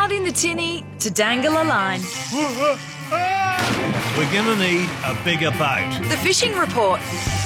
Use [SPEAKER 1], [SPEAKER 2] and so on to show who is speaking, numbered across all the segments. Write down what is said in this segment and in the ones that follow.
[SPEAKER 1] out in the tinny to dangle a line.
[SPEAKER 2] We're going to need a bigger boat.
[SPEAKER 1] The Fishing Report.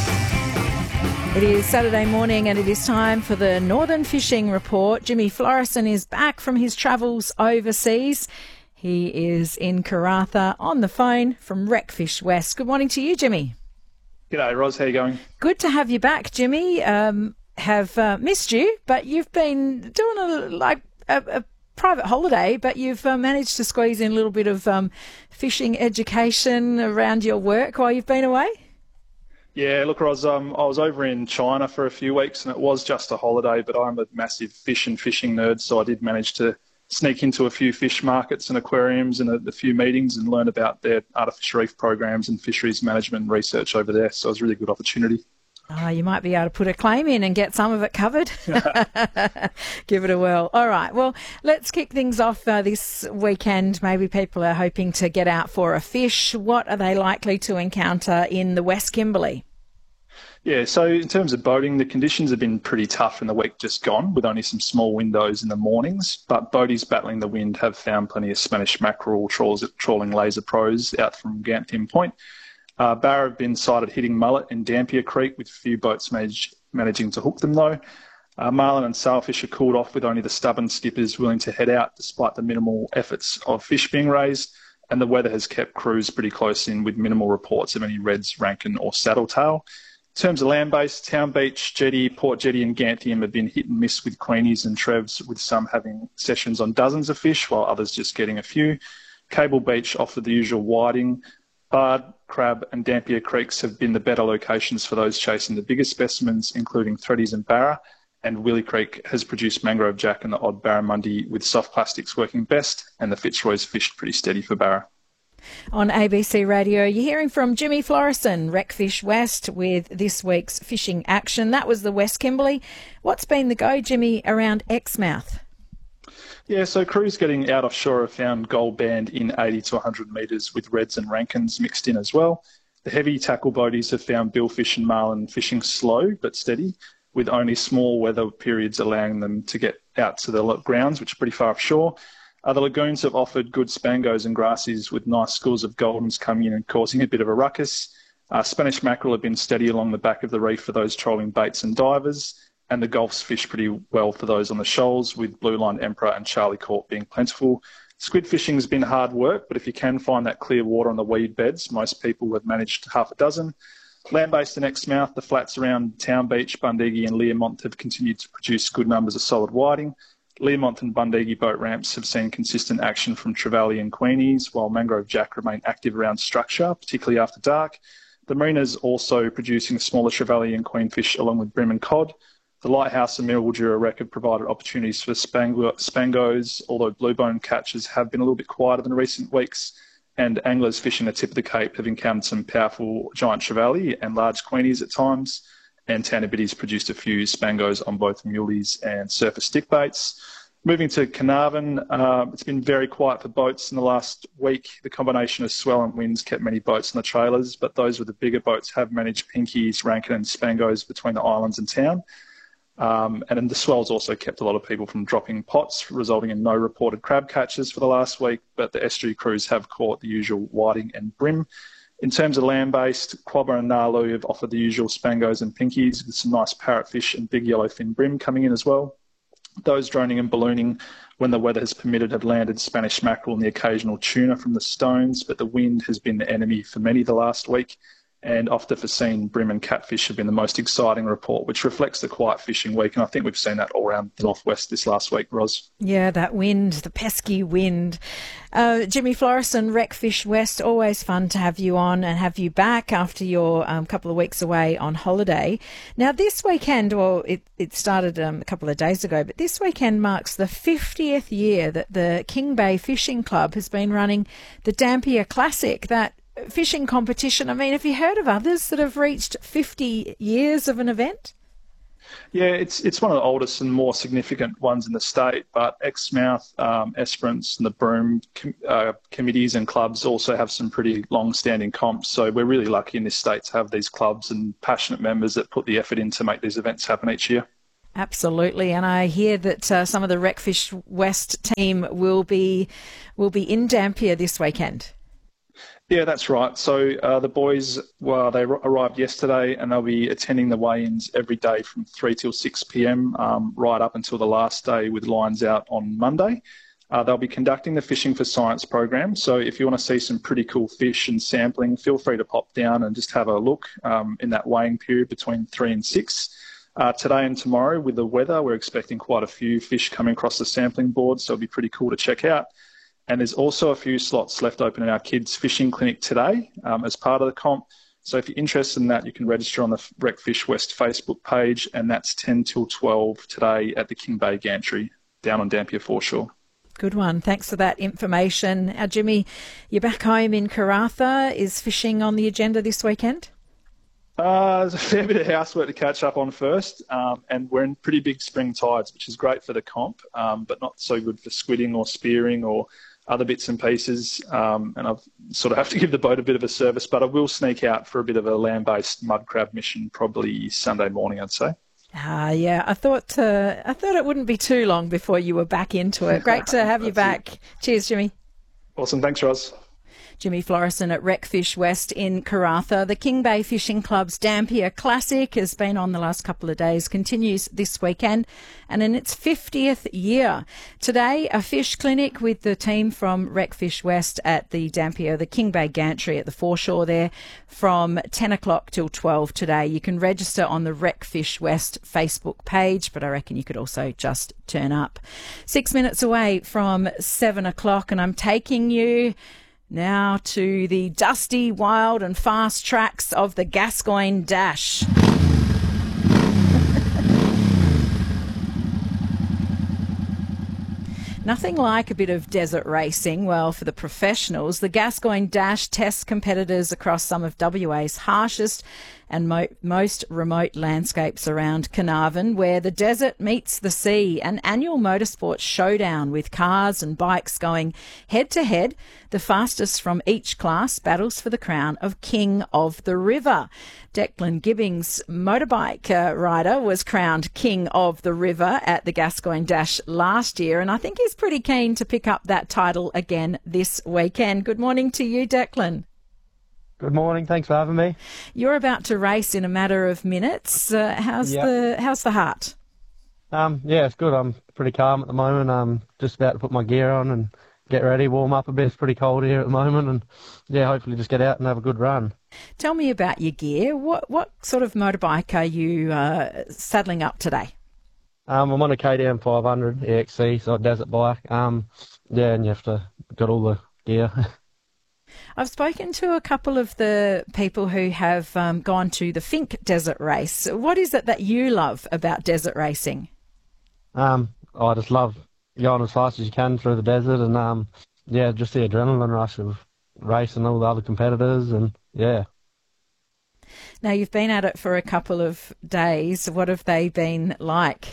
[SPEAKER 3] It is Saturday morning and it is time for the Northern Fishing Report. Jimmy Florison is back from his travels overseas. He is in Karratha on the phone from Wreckfish West. Good morning to you, Jimmy.
[SPEAKER 4] G'day, Ros. How you going?
[SPEAKER 3] Good to have you back, Jimmy. Have missed you, but you've been doing a private holiday, but you've managed to squeeze in a little bit of fishing education around your work while you've been away.
[SPEAKER 4] Yeah, look, Ros, I was over in China for a few weeks and it was just a holiday, but I'm a massive fishing nerd, so I did manage to sneak into a few fish markets and aquariums and a few meetings and learn about their artificial reef programs and fisheries management and research over there. So it was a really good opportunity.
[SPEAKER 3] Oh, you might be able to put a claim in and get some of it covered. Give it a whirl. All right. Well, let's kick things off this weekend. Maybe people are hoping to get out for a fish. What are they likely to encounter in the West Kimberley?
[SPEAKER 4] Yeah, so in terms of boating, the conditions have been pretty tough in the week just gone, with only some small windows in the mornings. But boaties battling the wind have found plenty of Spanish mackerel trawling laser pros out from Ganthiam Point. Barra have been sighted hitting mullet in Dampier Creek, with a few boats managing to hook them though. Marlin and sailfish are cooled off, with only the stubborn skippers willing to head out despite the minimal efforts of fish being raised. And the weather has kept crews pretty close in, with minimal reports of any reds, rankin or saddletail. In terms of land-based, Town Beach, Jetty, Port Jetty and Ganthiam have been hit and miss with queenies and trevs, with some having sessions on dozens of fish, while others just getting a few. Cable Beach offered the usual whiting. Bard, Crab and Dampier Creeks have been the better locations for those chasing the bigger specimens, including threadies and barra. And Willie Creek has produced mangrove jack and the odd barramundi, with soft plastics working best, and the Fitzroy's fished pretty steady for barra.
[SPEAKER 3] On ABC Radio, you're hearing from Jimmy Florison, Wreckfish West, with this week's fishing action. That was the West Kimberley. What's been the go, Jimmy, around Exmouth?
[SPEAKER 4] Yeah, so crews getting out offshore have found gold band in 80 to 100 metres, with reds and rankins mixed in as well. The heavy tackle boaties have found billfish and marlin fishing slow but steady, with only small weather periods allowing them to get out to the grounds, which are pretty far offshore. The lagoons have offered good spangos and grassies, with nice schools of goldens coming in and causing a bit of a ruckus. Spanish mackerel have been steady along the back of the reef for those trolling baits and divers, and the Gulf's fished pretty well for those on the shoals, with Blue Line Emperor and Charlie Court being plentiful. Squid fishing has been hard work, but if you can find that clear water on the weed beds, most people have managed half a dozen. Land-based in Exmouth, the flats around Town Beach, Bundegi and Learmont have continued to produce good numbers of solid whiting. Learmont and Bundegi boat ramps have seen consistent action from trevally and queenies, while mangrove jack remain active around structure, particularly after dark. The marina's also producing smaller trevally and queenfish along with bream and cod. The Lighthouse and Mildura wreck have provided opportunities for spangos, although bluebone catches have been a little bit quieter than recent weeks, and anglers fishing the tip of the Cape have encountered some powerful giant trevally and large queenies at times. And Tanabiddy's produced a few spangos on both muleys and surface stick baits. Moving to Carnarvon, it's been very quiet for boats in the last week. The combination of swell and winds kept many boats on the trailers, but those with the bigger boats have managed pinkies, rankin and spangos between the islands and town. And then the swells also kept a lot of people from dropping pots, resulting in no reported crab catches for the last week, but the estuary crews have caught the usual whiting and bream. In terms of land-based, Quobber and Nalu have offered the usual spangos and pinkies, with some nice parrotfish and big yellowfin bream coming in as well. Those droning and ballooning, when the weather has permitted, have landed Spanish mackerel and the occasional tuna from the stones, but the wind has been the enemy for many the last week. And off the foreseen, bream and catfish have been the most exciting report, which reflects the quiet fishing week. And I think we've seen that all around the northwest this last week, Ros.
[SPEAKER 3] Yeah, that wind, the pesky wind. Jimmy Florison, Wreckfish West, always fun to have you on and have you back after your couple of weeks away on holiday. Now, this weekend, well, it started a couple of days ago, but this weekend marks the 50th year that the King Bay Fishing Club has been running the Dampier Classic, that fishing competition. I mean, have you heard of others that have reached 50 years of an event?
[SPEAKER 4] Yeah, it's one of the oldest and more significant ones in the state, but Exmouth, Esperance and the Broome committees and clubs also have some pretty long-standing comps. So we're really lucky in this state to have these clubs and passionate members that put the effort in to make these events happen each year.
[SPEAKER 3] Absolutely, and I hear that some of the Wreckfish West team will be in Dampier this weekend.
[SPEAKER 4] Yeah, that's right. So the boys, well, they arrived yesterday and they'll be attending the weigh-ins every day from 3 till 6 p.m, right up until the last day with lines out on Monday. They'll be conducting the Fishing for Science program. So if you want to see some pretty cool fish and sampling, feel free to pop down and just have a look in that weighing period between 3 and 6. Today and tomorrow with the weather, we're expecting quite a few fish coming across the sampling board, so it'll be pretty cool to check out. And there's also a few slots left open in our kids' fishing clinic today as part of the comp. So if you're interested in that, you can register on the Wreckfish West Facebook page, and that's 10 till 12 today at the King Bay Gantry down on Dampier Foreshore.
[SPEAKER 3] Good one. Thanks for that information. Now, Jimmy, you're back home in Karratha. Is fishing on the agenda this weekend?
[SPEAKER 4] There's a fair bit of housework to catch up on first, and we're in pretty big spring tides, which is great for the comp, but not so good for squidding or spearing or other bits and pieces. And I've sort of have to give the boat a bit of a service, but I will sneak out for a bit of a land-based mud crab mission probably Sunday morning, I'd say.
[SPEAKER 3] Yeah, I thought it wouldn't be too long before you were back into it. Great to have you back. It. Cheers, Jimmy.
[SPEAKER 4] Awesome. Thanks, Roz.
[SPEAKER 3] Jimmy Florison at Wreckfish West in Karratha. The King Bay Fishing Club's Dampier Classic has been on the last couple of days, continues this weekend and in its 50th year. Today, a fish clinic with the team from Wreckfish West at the Dampier, the King Bay Gantry at the foreshore there from 10 o'clock till 12 today. You can register on the Wreckfish West Facebook page, but I reckon you could also just turn up. 6 minutes away from 7 o'clock, and I'm taking you now to the dusty, wild and fast tracks of the Gascoyne Dash. Nothing like a bit of desert racing. Well, for the professionals, the Gascoyne Dash tests competitors across some of WA's harshest and most remote landscapes around Carnarvon, where the desert meets the sea. An annual motorsports showdown with cars and bikes going head-to-head. The fastest from each class battles for the crown of King of the River. Declan Gibbings, motorbike rider, was crowned King of the River at the Gascoyne Dash last year, and I think he's pretty keen to pick up that title again this weekend. Good morning to you, Declan.
[SPEAKER 5] Good morning. Thanks for having me.
[SPEAKER 3] You're about to race in a matter of minutes. How's the heart?
[SPEAKER 5] Yeah, it's good. I'm pretty calm at the moment. I'm just about to put my gear on and get ready, warm up a bit. It's pretty cold here at the moment, and yeah, hopefully just get out and have a good run.
[SPEAKER 3] Tell me about your gear. What sort of motorbike are you saddling up today?
[SPEAKER 5] I'm on a KTM 500 EXC, so a desert bike. Yeah, and you have to got all the gear.
[SPEAKER 3] I've spoken to a couple of the people who have gone to the Finke Desert Race. What is it that you love about desert racing? I
[SPEAKER 5] just love going as fast as you can through the desert, and yeah, just the adrenaline rush of racing all the other competitors, and yeah.
[SPEAKER 3] Now, you've been at it for a couple of days. What have they been like?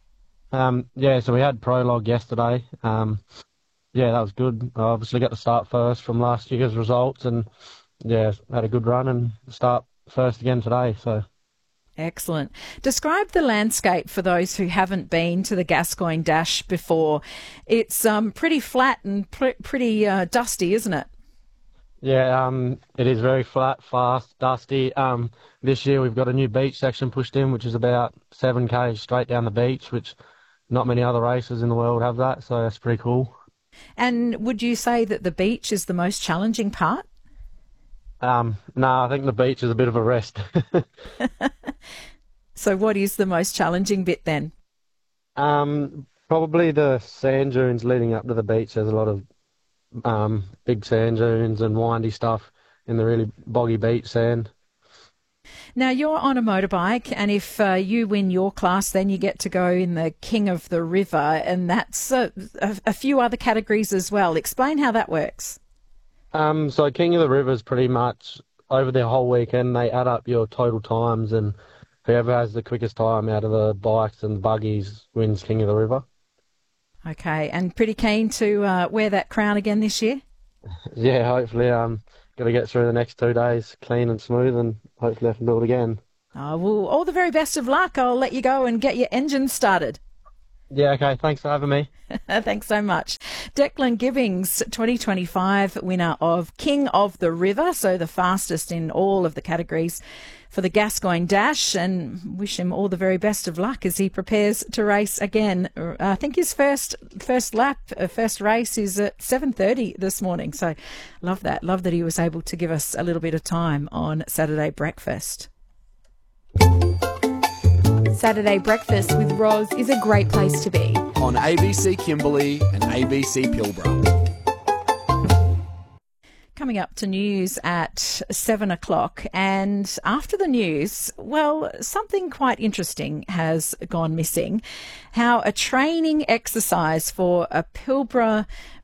[SPEAKER 5] Yeah, so we had prologue yesterday. Yeah, that was good. I obviously got to start first from last year's results, and yeah, had a good run and start first again today. So
[SPEAKER 3] excellent. Describe the landscape for those who haven't been to the Gascoyne Dash before. It's pretty flat and pretty dusty, isn't it?
[SPEAKER 5] Yeah, it is very flat, fast, dusty. This year we've got a new beach section pushed in, which is about 7 km straight down the beach, which not many other races in the world have that, so that's pretty cool.
[SPEAKER 3] And would you say that the beach is the most challenging part?
[SPEAKER 5] No, I think the beach is a bit of a rest.
[SPEAKER 3] So what is the most challenging bit then?
[SPEAKER 5] Probably the sand dunes leading up to the beach. There's a lot of big sand dunes and windy stuff in the really boggy beach sand.
[SPEAKER 3] Now, you're on a motorbike, and if you win your class, then you get to go in the King of the River, and that's a few other categories as well. Explain how that works.
[SPEAKER 5] So King of the River is pretty much over the whole weekend. They add up your total times, and whoever has the quickest time out of the bikes and the buggies wins King of the River. Okay,
[SPEAKER 3] and pretty keen to wear that crown again this year?
[SPEAKER 5] Yeah, hopefully. Got to get through the next 2 days clean and smooth, and hopefully I can do it again.
[SPEAKER 3] Well, all the very best of luck. I'll let you go and get your engine started.
[SPEAKER 5] Yeah, okay. Thanks for having me.
[SPEAKER 3] Thanks so much. Declan Gibbings, 2025 winner of King of the River, so the fastest in all of the categories for the Gascoyne Dash, and wish him all the very best of luck as he prepares to race again. I think his first race is at 7:30 this morning, so love that. Love that he was able to give us a little bit of time on Saturday breakfast.
[SPEAKER 6] Saturday breakfast with Roz is a great place to be.
[SPEAKER 7] On ABC Kimberley and ABC Pilbara.
[SPEAKER 3] Coming up to news at 7 o'clock, and after the news, well, something quite interesting has gone missing. How a training exercise for a Pilbara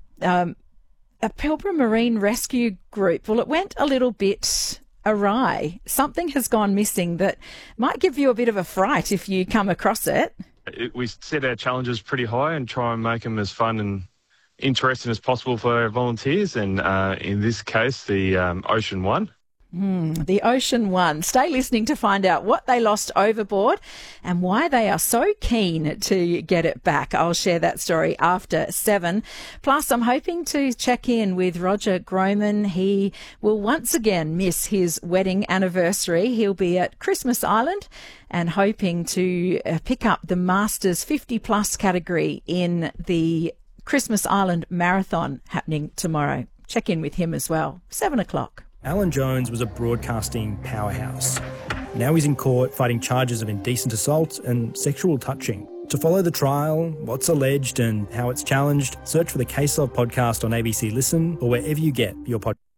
[SPEAKER 3] Marine Rescue Group, well, it went a little bit awry. Something has gone missing that might give you a bit of a fright if you come across it.
[SPEAKER 8] We set our challenges pretty high and try and make them as fun and interesting as possible for our volunteers, and in this case, the Ocean One.
[SPEAKER 3] The Ocean One. Stay listening to find out what they lost overboard and why they are so keen to get it back. I'll share that story after 7. Plus, I'm hoping to check in with Roger Groman. He will once again miss his wedding anniversary. He'll be at Christmas Island and hoping to pick up the Masters 50 plus category in the Christmas Island Marathon happening tomorrow. Check in with him as well. 7 o'clock.
[SPEAKER 9] Alan Jones was a broadcasting powerhouse. Now he's in court fighting charges of indecent assault and sexual touching. To follow the trial, what's alleged and how it's challenged, search for the Case Of podcast on ABC Listen or wherever you get your podcast.